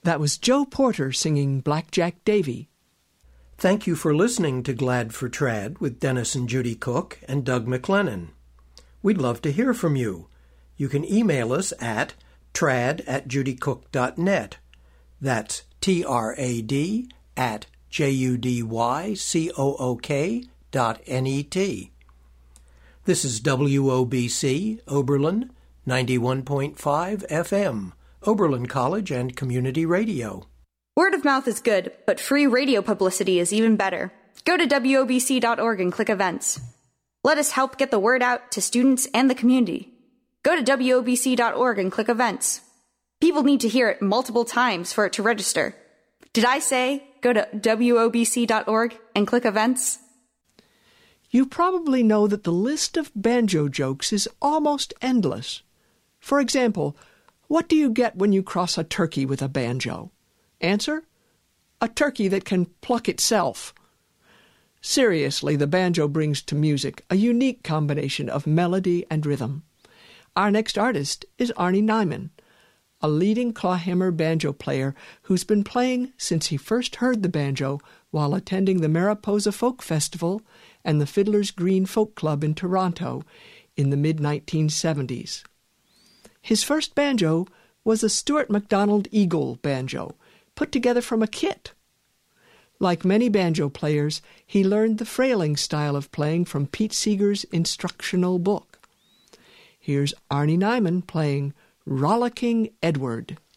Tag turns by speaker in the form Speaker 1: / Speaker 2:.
Speaker 1: That was Joe Porter singing Blackjack Davy.
Speaker 2: Thank you for listening to Glad for Trad with Dennis and Judy Cook and Doug McLennan. We'd love to hear from you. You can email us at trad@judycook.net. That's trad@judycook.net. This is WOBC, Oberlin, 91.5 FM, Oberlin College and Community Radio.
Speaker 3: Word of mouth is good, but free radio publicity is even better. Go to WOBC.org and click Events. Let us help get the word out to students and the community. Go to WOBC.org and click Events. People need to hear it multiple times for it to register. Did I say go to WOBC.org and click Events?
Speaker 1: You probably know that the list of banjo jokes is almost endless. For example, what do you get when you cross a turkey with a banjo? Answer: a turkey that can pluck itself. Seriously, the banjo brings to music a unique combination of melody and rhythm. Our next artist is Arnie Nyman, a leading clawhammer banjo player who's been playing since he first heard the banjo while attending the Mariposa Folk Festival and the Fiddler's Green Folk Club in Toronto in the mid-1970s. His first banjo was a Stuart MacDonald Eagle banjo, put together from a kit. Like many banjo players, he learned the frailing style of playing from Pete Seeger's instructional book. Here's Arnie Nyman playing Rollicking Edward.